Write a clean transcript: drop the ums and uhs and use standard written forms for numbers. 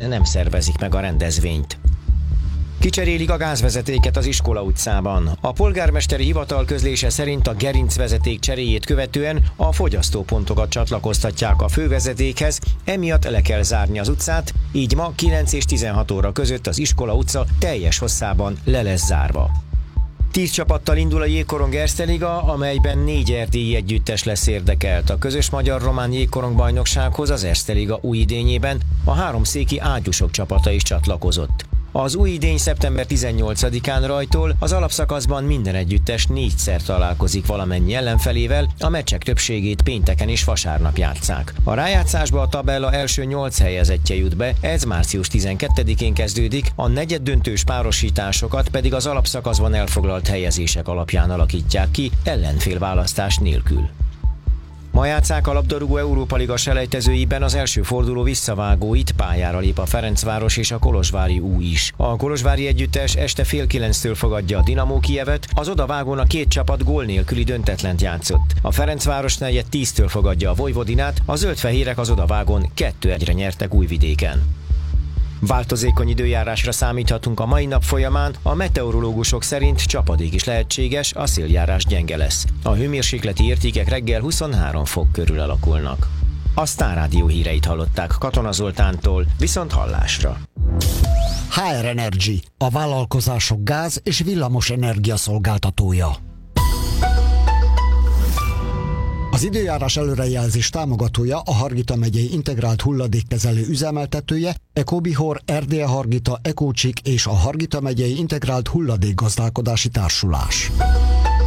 nem szervezik meg a rendezvényt. Kicserélik a gázvezetéket az Iskola utcában. A polgármesteri hivatal közlése szerint a gerincvezeték cseréjét követően a fogyasztópontokat csatlakoztatják a fővezetékhez, emiatt le kell zárni az utcát, így ma 9 és 16 óra között az Iskola utca teljes hosszában le lesz zárva. 10 csapattal indul a Jégkorong Erste Liga, amelyben 4 erdélyi együttes lesz érdekelt. A közös magyar-román jégkorong bajnoksághoz az Erste Liga új idényében a háromszéki Ágyúsok csapata is csatlakozott. Az új idény szeptember 18-án rajtól az alapszakaszban minden együttes 4-szer találkozik valamennyi ellenfelével, a meccsek többségét pénteken és vasárnap játsszák. A rájátszásba a tabella első 8 helyezettje jut be, ez március 12-én kezdődik, a negyeddöntős párosításokat pedig az alapszakaszban elfoglalt helyezések alapján alakítják ki, ellenfélválasztás nélkül. Ma játsszák a labdarúgó Európa Liga selejtezőiben az első forduló visszavágóit, pályára lép a Ferencváros és a kolozsvári U is. A kolozsvári együttes este fél 9-től fogadja a Dinamo Kijevet, az odavágón a két csapat gól nélküli döntetlent játszott. A Ferencváros negyed 10-től fogadja a Vojvodinát, a zöldfehérek az odavágón 2-1-re nyertek Újvidéken. Változékony időjárásra számíthatunk a mai nap folyamán, a meteorológusok szerint csapadék is lehetséges, a széljárás gyenge lesz. A hőmérsékleti értékek reggel 23 fok körül alakulnak. A Sztár Rádió híreit hallották Katona Zoltántól, viszont hallásra. HR Energy, a vállalkozások gáz- és villamos energia szolgáltatója. Az időjárás előrejelzés támogatója a Hargita megyei integrált hulladékkezelő üzemeltetője, Ecobihor, Erdélye Hargita, Ecócsik és a Hargita megyei integrált hulladékgazdálkodási társulás.